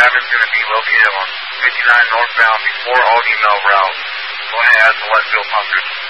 lab is going to be located on 59 northbound before Aldi Mill route. Go ahead and ask the Westfield pumpers.